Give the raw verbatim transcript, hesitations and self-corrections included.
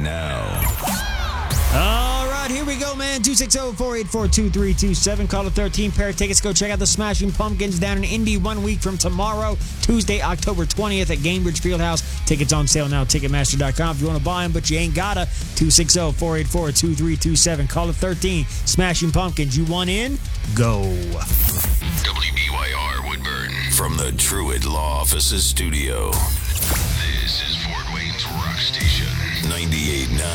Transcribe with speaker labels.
Speaker 1: now.
Speaker 2: All right, here we go, man. two six zero, four eight four, two three two seven. Call it thirteen pair of tickets. Go check out the Smashing Pumpkins down in Indy one week from tomorrow, Tuesday, October twentieth at Gamebridge Fieldhouse. Tickets on sale now, Ticketmaster dot com if you want to buy them, but you ain't gotta. two six zero, four eight four, two three two seven. Call it thirteen. Smashing Pumpkins. You want in? Go.
Speaker 1: W B Y R Woodburn. From the Truett Law Offices studio. This is Fort Wayne's Rock Station. ninety-eight point nine